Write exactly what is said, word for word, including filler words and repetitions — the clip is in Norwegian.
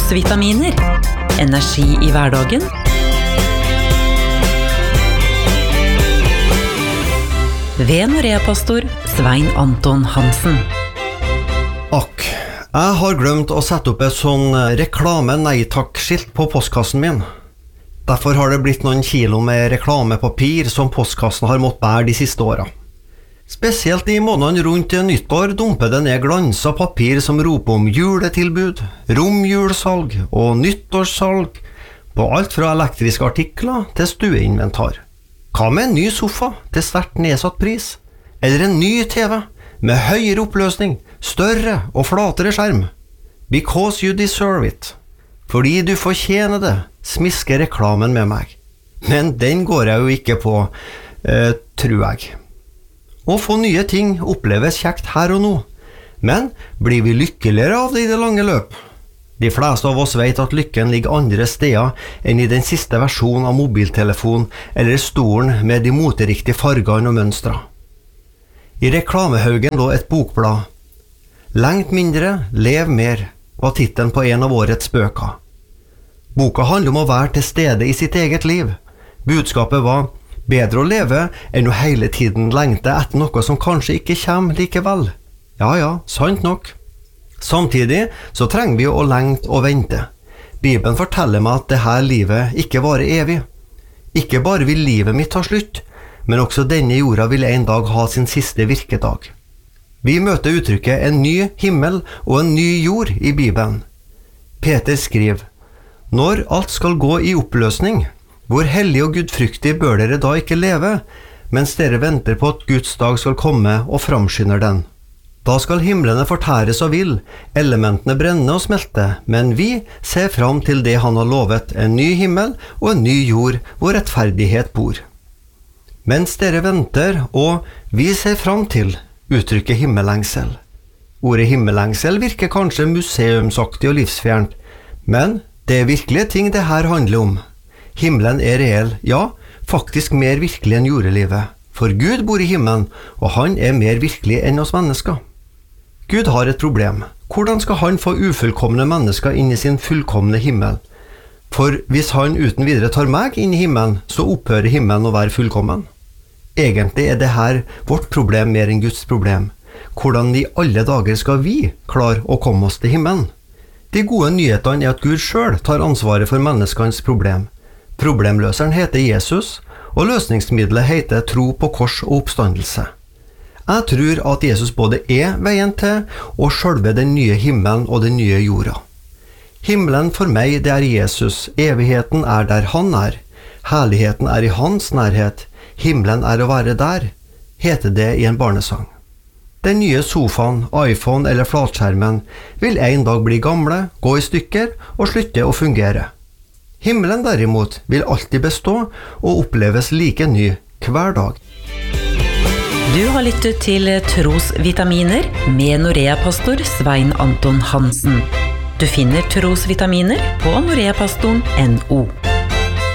Trosvitaminer. Energi i hverdagen. Ved Norea-pastor Svein Anton Hansen. Akk, jeg har glemt å sette opp et sånn reklame-nei-takk-skilt på postkassen min. Derfor har det blitt noen kilo med reklamepapir som postkassen har måttet bære de siste årene. Spesielt i månedene rundt nyttår dumper det ned glansa papir som roper om juletilbud, romjulsalg og nyttårssalg på alt fra elektriske artikler til stueinventar. Hva med en ny sofa til sterkt nedsatt pris? Eller en ny T V med høyere oppløsning, større og flatere skjerm? Because you deserve it. Fordi du fortjener det, smisker reklamen med meg. Men den går jeg jo ikke på, eh, tror jeg. Å få nye ting oppleves kjekt her og nå, men blir vi lykkeligere av det i det lange løp? De fleste av oss vet at lykken ligger andre steder enn i den siste versjonen av mobiltelefon eller stolen med de moteriktige fargene og mønstre. I reklamehaugen lå et bokblad. Lengt mindre, lev mer, var titelen på en av årets bøker. Boka handler om å være til stede i sitt eget liv. Budskapet var: bedre å leve enn å hele tiden lengte etter noe som kanskje ikke kommer likevel. Ja, ja, sant nok. Samtidig så trenger vi å lengte og vente. Bibelen forteller meg at dette livet ikke varer evig. Ikke bare vil livet mitt ta slutt, men også denne jorda vil en dag ha sin siste virkedag. Vi møter uttrykket en ny himmel og en ny jord i Bibelen. Peter skriver: når alt skal gå i oppløsning, hvor hellig og gudfryktig bør dere da ikke leve, mens dere venter på at Guds dag skal komme og framskynder den. Da skal himlene fortæres av ild, elementene brenne og smelte, men vi ser fram til det han har lovet, en ny himmel og en ny jord hvor rettferdighet bor. Mens dere venter, og vi ser fram til, uttrykker himmellengsel. Ordet himmellengsel virker kanskje museumsaktig og livsfjernt, men det er virkelige ting det her handler om. Himmelen er reell, ja, faktisk mer virkelig enn jordelivet. For Gud bor i himmelen, og han er mer virkelig enn oss mennesker. Gud har et problem. Hvordan skal han få ufullkomne mennesker inn i sin fullkomne himmel? For hvis han uten videre tar meg inn i himmelen, så opphører himmelen å være fullkommen. Egentlig er det her vårt problem mer enn Guds problem. Hvordan i alle dager skal vi klare å komme oss til himmelen? De gode nyhetene er at Gud selv tar ansvaret for menneskenes problem. Problemløseren heter Jesus, og løsningsmiddelet heter tro på kors og oppstandelse. Jeg tror at Jesus både er veien til og selve den nye himmelen og den nye jorda. Himmelen for meg, det er Jesus, evigheten er der han er, herligheten er i hans nærhet, himmelen er å være der, heter det i en barnesang. Den nye sofaen, iPhone eller flatskjermen vil en dag bli gamle, gå i stykker og slutte å fungere. Himmelen derimot vil alltid bestå og oppleves like ny hver dag. Du har lyttet til Trosvitaminer med Norea-pastor Svein Anton Hansen. Du finner Trosvitaminer på noreapastoren punktum no.